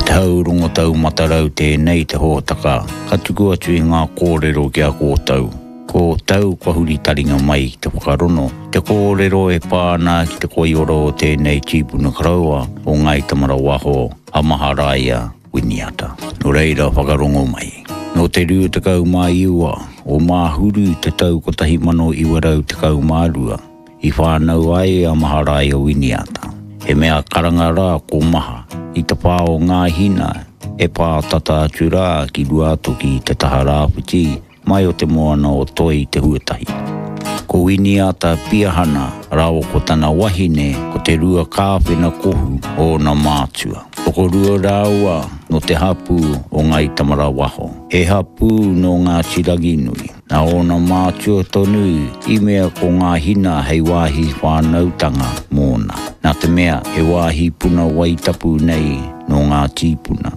tau rongo tau matarau tēnei te hōtaka, ka tuku atu i ngā kōrero kia kōtau. Ko tau kua huri taringa mai ki te whakarono. Te kōrero e pāna ki te koioro o tēnei tīpuna karaua o ngai tamara waho a Maharaia Winiata. No reira whakarongo mai. No te rua te kau mai iua, o māhuru te tau ko tahi mano iwarau te kau mārua, i whānau ai a Maharaia Winiata. He mea karangara ko maha, i te pāo ngā hina, e pā tata atu rā ki ruato ki te taha rāputi, mai o te moana o toi te huatahi. Ko Winiata piahana, rao ko tana wahine, ko te rua kāwhena kohu o na mātua. O ko rua rāua no te hapu o ngai tamara waho. He hapu no ngā tiraginui. Na o na mātua tonu, i mea ko ngā hina hei wāhi whānautanga mōna. Nā te mea he wāhi puna waitapu nei no ngā tīpuna.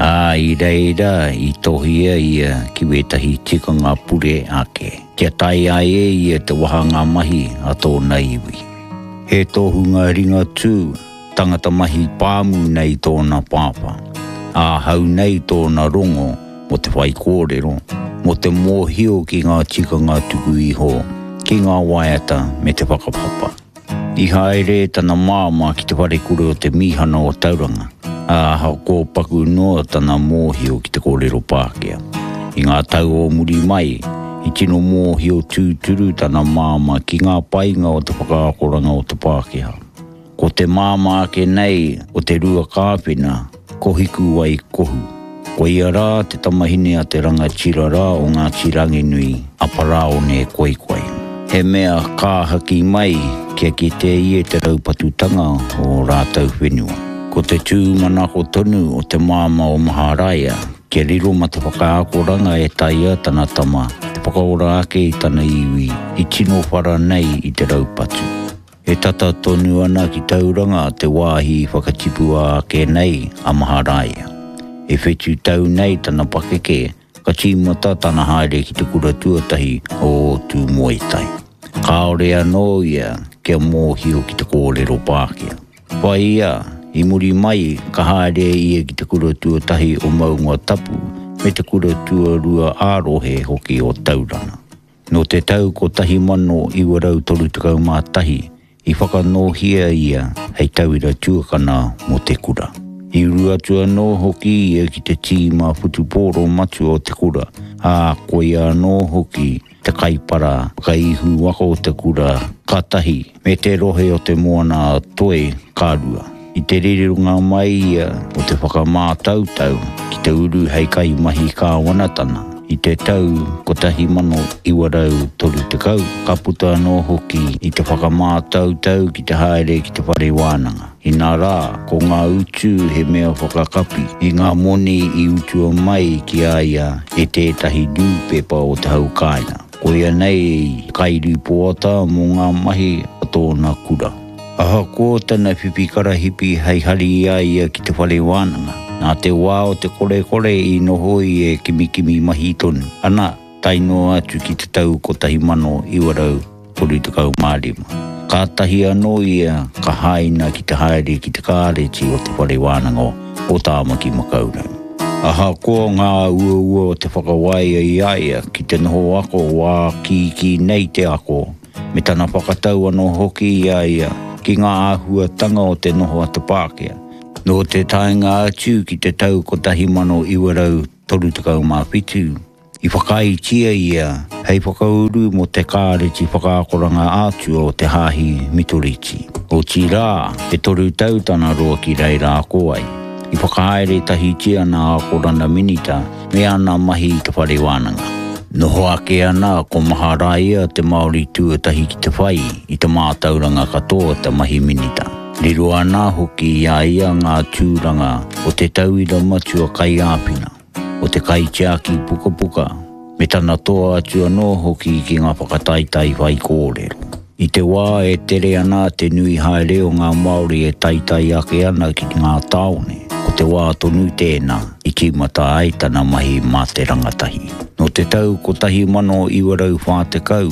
I reira i tohia ia ki wetahi tikanga pure ake. Kia tai ai e ia te wahanga mahi a tōna iwi. He tohunga ringa tū, tangata mahi pāmu nei tōna pāpa. A hau nei tōna rongo mo te whai kōrero, mo te mōhio ki ngā tikanga tuku iho, ki ngā waiata me te whakapapa. I haere tana māma ki te whare kure o te mihana o tauranga. A hako paku noa tana mōhio ki te kōrero Pākehā. I ngā tau o muri mai, i tino mōhio tūturu tana māma ki ngā painga o te whakaakoranga o te Pākehā. Ko te māma ake nei o te rua kāwhena, ko hiku ai kohu. Ko ia rā te tamahine a te ranga tira rā o ngā tirangi nui, a parao ne koikwai. He mea kāhaki mai kia ki te ie te raupatutanga o rātau whenua. Ko te tūmanako tonu o te māma o Maharaia, kia riro ma te whakaakoranga e taia tana tama, te whakaora ake i tana iwi, i tino whara nei i te raupatu. E tata tonu ana ki tauranga te wāhi whakatipua ake nei a Maharaia. E whetu tau nei tana pakeke, ka tīmata tana haere ki te kura tuatahi o tū moetai. Kaore anō ia kia mōhio ki te kōrero Pākehā. Whai ia, i muri mai ka haere ia ki te kura tuatahi o maunga tapu me te kura tuarua ārohe hoki o taurana. No te tau ko tahi mano i warau toru te kau mātahi, i whakanohia ia hei tauira tuakana mo te kura. I ruatua no hoki ia ki te tīma putuporo matu o te kura, a koia no hoki te kaipara, kaihu wako o te kura, katahi, me te rohe o te moana toe kārua. I te rirunga mai ia o te whakamātautau ki te uru hei kai mahi kā wanatana. I te tau ko tahi mano i warau toru te kau. Ka puta no hoki i te whakamātautau ki te haere ki te whare wānanga. I nā rā, ko ngā utu he mea whakakapi. I ngā moni i utua mai ki aia e tētahi nūpepa o te haukaina. Ko ia nei kairi poata mo ngā mahi a tōna kura. Aha ko tana whipikara hipi hei hari ia ki te whare wānanga. Nā te wā o te kore i noho i e kimikimi mahi tonu. Ana, taino atu ki te tau ko tahi mano i warau toru te kau mārima. Ka tahi anō ia ka haina ki te haere ki te kāreti o te whare wānanga o tāmaki makaurau. Aha ko ngā ua o te whakawai ai aia ki te noho ako wā ki nei te ako. Me tana whakatau anō hoki i aia ki ngā āhuatanga o te noho a te Pākehā. No te taenga atu ki te tau ko tahi mano i warau toru te kau māwhitu. I whakaitia ia, hei whakauru mo te kāreti whakaakoranga atu o te hāhi mitoriti. O tirā, e toru tau tana roa ki reira ako ai. I whakaere tahi tia nā akorana minita, me ana mahi i te whare wānanga. Noho ake ana ko Maharaia te Māori tuatahi ki te whai i te mātauranga katoa te mahi minita. Riro ana hoki ia ia ngā tūranga o te tauira matua kai āpina, o te kai tiaki puka, me tana toa atu anō hoki ki ngā whakataitai whai kōrero. I te wā e tere ana te nui haere o ngā Māori e taitai ake ana ki ngā taone, o te wā tonu tēnā i kimata ai tana mahi mā te rangatahi. No te tau ko tahi mano i warau whātekau,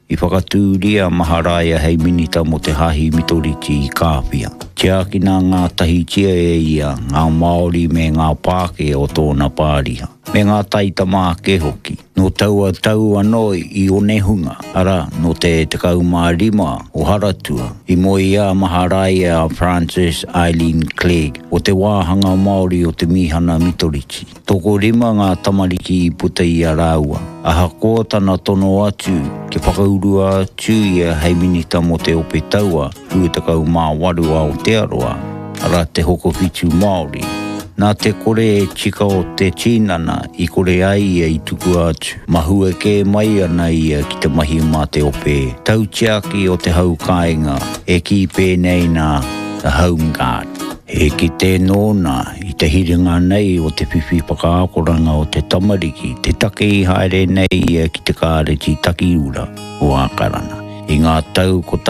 I whakatūria maharaia hei minita mo te hahi mitoriti I kāwhia. Tia kina ngā tahi tia e ia, ngā Māori me ngā Pāke o tōna pāriha. Me ngā taita mā ke hoki. No taua anō I one hunga. Ara, no te 15 o Haratua. I moi ia maharaia Frances Eileen Clegg o te wāhanga Māori o te mihana mitoriti. Toko 5 ngā tamariki I puta I a rāua. Aha ko tana tono atu, ke whakaurua atu ia hei minita mo te ope taua, 28 o te aroa, ara te hoko whitu Māori. Nā te kore e tika o te tinana I kore ai ia I tuku atu. Mahua ke mai ana ia ki te mahi mā te ope. Tau tiaki o te hau kāinga e ki pēnei nā the home guard. E ki te nōna I te hiringa nei o te whiwhi pakaakoranga o te tamariki, te take I haere nei ia ki te kāreti takiura o ākarana. I ngā tau ko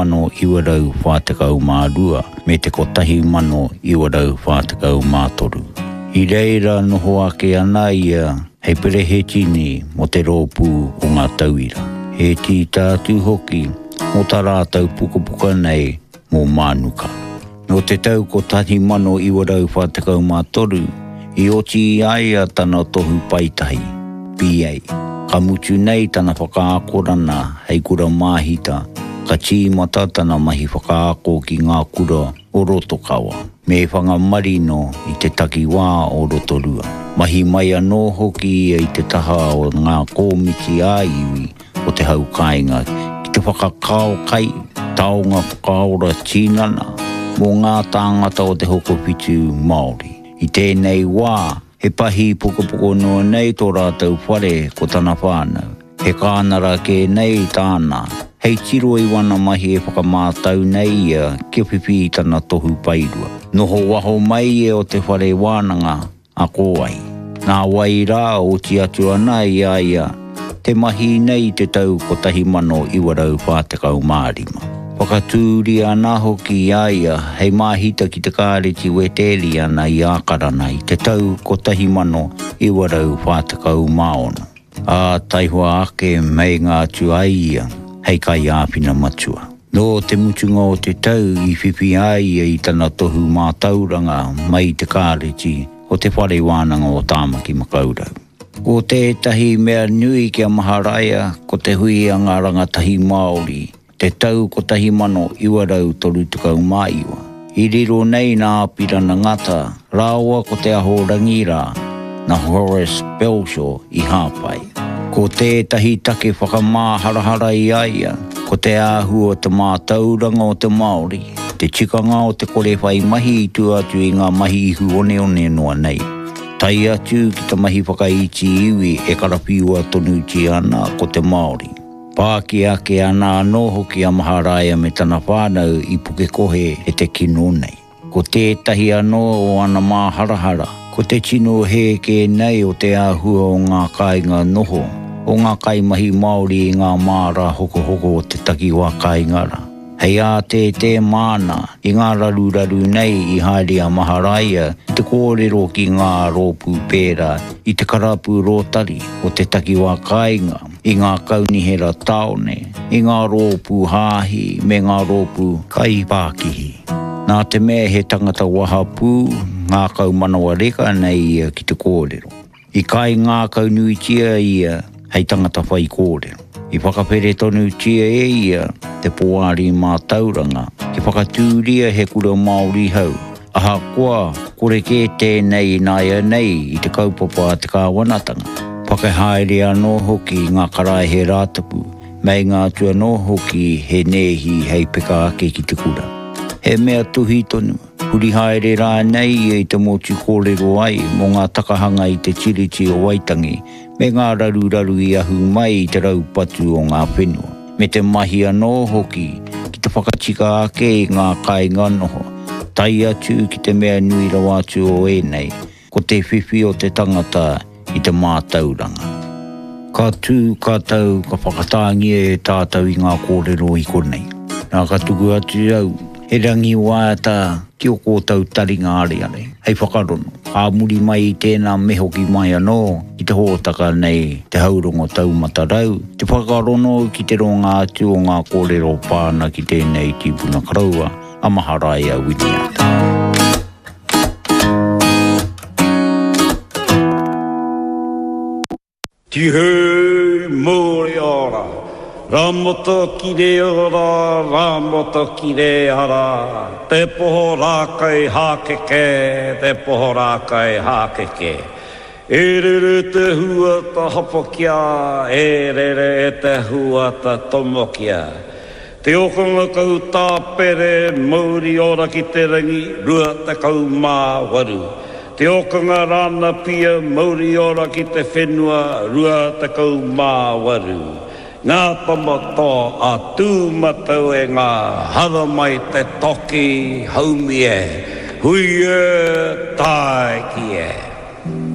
1942 me te ko 1943. I reira noho ake ana ia hei perehitini mo te rōpū o ngā tauira. He ti tātu hoki mo tā rātau pukapuka nei mō mānuka. No te tau ko 1943 I oti aia tana tohu paitahi, PA. Ka mutu nei tana whakaakorana hei kura māhita, ka tīmata tana mahi whakaako ki ngā kura o Rotokawa. Me whangamarino I te takiwā o Rotorua. Mahi mai anō hoki I te taha o ngā kōmiti āiwi o te hau kāinga, ki te whakakao kai, taonga whakaora tīnana, mō ngā tāngata o te hoko whitu Māori. I tēnei wā, he pahi pukapoko noa nei tō rātau whare ko tana whānau. He kānara ke nei tāna, hei tiro I wana mahi e whakamātau nei ia ki whiwhi tana tohu pairua. Noho waho mai e o te whare wānanga a kōai. Nā wai rā o ti atu ana ia, te mahi nei te tau ko 1945. Whakatūri ana hoki ia hei māhita ki te kāreti weteri ana I ākarana I te tau ko 1940. A taihua ake mei ngā tua ia hei kai āpina matua. No te mutunga o te tau I whiwhi ai I tana tohu mātauranga mai te kāreti o te whare wānanga o Tāmaki Makaurau. Ko tētahi mea nui kia maharaia ko te hui a ngā rangatahi Māori, te tau ko 1932. I riro nei nā pirana ngata, rāua ko te aho rangira, na Horace Belshaw I Hāpai. Ko tētahi take whakamāharahara I aia, ko te āhu o te mātauranga o te Māori, te tikanga o te korewhai mahi I tuatu I ngā mahi ihu one noa nei. Tai atu ki te mahi whakaiti iwi e karapiua tonuti ana ko te Māori. Pāki ake ana anō hoki a maharaia me tana whānau I puke kohe e te kino nei. Ko tētahi anō o ana māharahara, ko te tino he ke nei o te āhua o ngā kāinga noho, o ngā kaimahi Māori I ngā māra hoko o te takiwā kāingara. Hei a te māna I ngā raru nei I haere a maharaia te kōrero ki ngā rōpū pēra I te karapu rōtari o te takiwā kāinga I ngā kaunihera taone, I ngā rōpū hāhi me ngā rōpū kaipākihi. Nā te mea he tangata wahapū, ngā kaumanawa reka nei ia ki te kōrero. I kai ngā kaunuitia ia hei tangata whai kōrero. I whakapere tonu tia e ia te poari mātauranga, ki whakatūria he kura Māori hau. Aha koa, kore ke tēnei nāia nei I te kaupapa a te kāwanatanga. Whakahaere anō hoki ngā karae he rātapu, mei ngā tua anō hoki he nehi hei peka ake ki te kura. He mea tuhi tonu, huri haere rā nei I te motu kōrero ai mō ngā takahanga I te tiriti o Waitangi, me ngā raru I ahu mai I te raupatu o ngā whenua. Me te mahi anō hoki ki te whakatika ake I ngā kāinga noho, tai atu ki te mea nui rawatu o nei, ko te whiwhi o te tangata I te mātauranga. Ka tū kātau ka whakatāngia e tātau I ngā kōrero I konei. Nā ka tuku atu au, He rangi wāta ki o kōtau taringa are. Hei whakarono. A muri mai I tēnā me hoki mai anō I te hōtaka nei te haurongo taumatarau. Te whakarono ki te ronga atu o ngā kōrero pāna ki tēnei tibuna karaua. A maharai a winiata. Tihe mōre ora, ramoto ki re ora, ramoto ki re ara, te poho rākai hākeke, te poho rākai hākeke. E rere te huata hapokia, e rere te huata tomokia. Te okonga kau tāpere, mauri ora ki te rangi, rua te kau mā waru. Te okonga rāna pia, mauri ora ki te whenua, rua te kau mā waru. Ngā tamato a tūmatau e ngā hara mai te toki haumi e, hui e, tāi ki e.